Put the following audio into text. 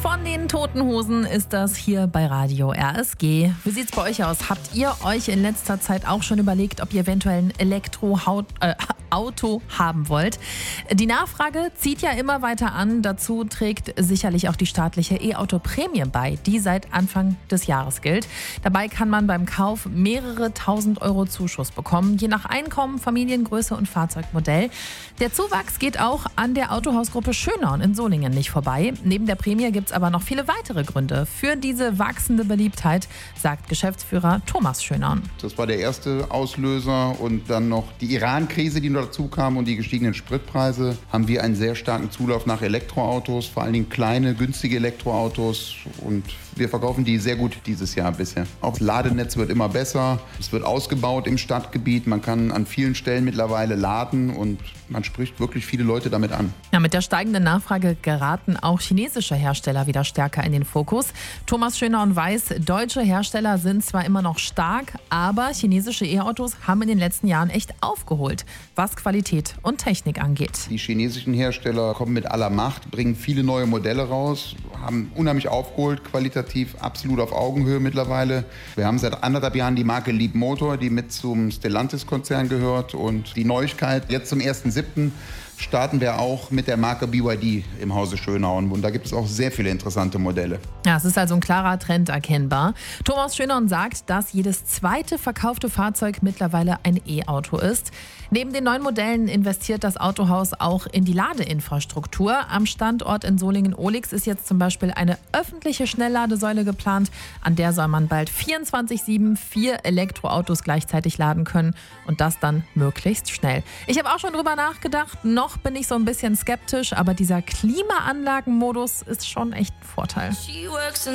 Von den Toten Hosen ist das hier bei Radio RSG. Wie sieht's bei euch aus? Habt ihr euch in letzter Zeit auch schon überlegt, ob ihr eventuell ein Elektroauto haben wollt? Die Nachfrage zieht ja immer weiter an. Dazu trägt sicherlich auch die staatliche E-Auto-Prämie bei, die seit Anfang des Jahres gilt. Dabei kann man beim Kauf mehrere tausend Euro Zuschuss bekommen, je nach Einkommen, Familiengröße und Fahrzeugmodell. Der Zuwachs geht auch an der Autohausgruppe Schönau in Solingen nicht vorbei. Neben der Prämie gibt es aber noch viele weitere Gründe für diese wachsende Beliebtheit, sagt Geschäftsführer Thomas Schönau. Das war der erste Auslöser und dann noch die Iran-Krise, die noch dazu kam und die gestiegenen Spritpreise, haben wir einen sehr starken Zulauf nach Elektroautos, vor allen Dingen kleine, günstige Elektroautos, und wir verkaufen die sehr gut dieses Jahr bisher. Auch das Ladenetz wird immer besser, es wird ausgebaut im Stadtgebiet, man kann an vielen Stellen mittlerweile laden und man spricht wirklich viele Leute damit an. Ja, mit der steigenden Nachfrage geraten auch chinesische Hersteller wieder stärker in den Fokus. Thomas Schönau weiß, deutsche Hersteller sind zwar immer noch stark, aber chinesische E-Autos haben in den letzten Jahren echt aufgeholt, was Qualität und Technik angeht. Die chinesischen Hersteller kommen mit aller Macht, bringen viele neue Modelle raus, haben unheimlich aufgeholt, qualitativ absolut auf Augenhöhe mittlerweile. Wir haben seit 1,5 Jahren die Marke Leapmotor, die mit zum Stellantis-Konzern gehört, und die Neuigkeit, jetzt zum 1.7. starten wir auch mit der Marke BYD im Hause Schönau, und da gibt es auch sehr viele interessante Modelle. Ja, es ist also ein klarer Trend erkennbar. Thomas Schönau sagt, dass jedes zweite verkaufte Fahrzeug mittlerweile ein E-Auto ist. Neben den neuen Modellen investiert das Autohaus auch in die Ladeinfrastruktur. Am Standort in Solingen-Ohlix ist jetzt zum Beispiel eine öffentliche Schnellladesäule geplant. An der soll man bald 24/7 4 Elektroautos gleichzeitig laden können, und das dann möglichst schnell. Ich habe auch schon drüber nachgedacht. Noch bin ich so ein bisschen skeptisch, aber dieser Klimaanlagenmodus ist schon echt ein Vorteil.